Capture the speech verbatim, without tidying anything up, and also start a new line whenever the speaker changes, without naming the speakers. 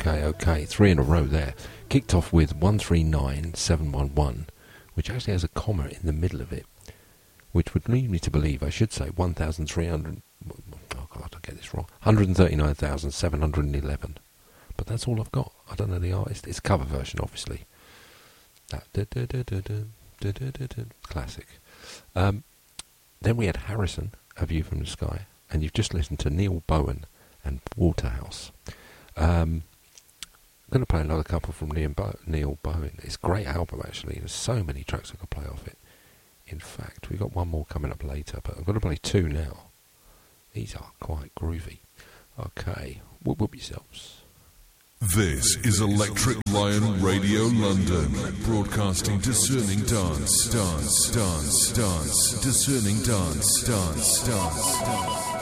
okay, okay. Three in a row there. Kicked off with one three nine seven one one, which actually has a comma in the middle of it, which would lead me to believe I should say one thousand three hundred... Oh, God, I get this wrong. one hundred thirty-nine thousand seven hundred eleven. But that's all I've got. I don't know the artist. It's a cover version, obviously. That da, da, da, da, da, da, da, da, da, classic. Um, then we had Harrison, A View from the Sky, and you've just listened to Neil Bowen and Waterhouse. Um, I'm going to play another couple from Neil, Bo- Neil Bowen. It's a great album, actually. There's so many tracks I could play off it. In fact, we've got one more coming up later, but I'm going to play two now. These are quite groovy. Okay, whoop whoop yourselves.
This is Electric Lion Radio London, broadcasting discerning dance, dance, dance, dance, discerning dance, dance, dance, dance.